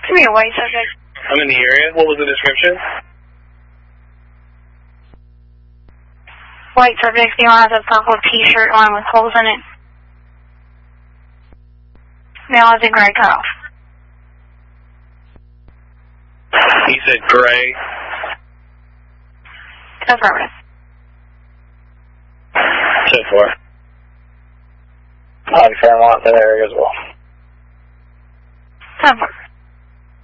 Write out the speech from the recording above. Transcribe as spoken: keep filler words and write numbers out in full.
Give me a white subject. I'm in the area. What was the description? White subject, female has a purple t-shirt on with holes in it. Male has a gray cutoff. He said gray. Affirmative. So far. I'll be Fairmont in that area as well. Affirmative.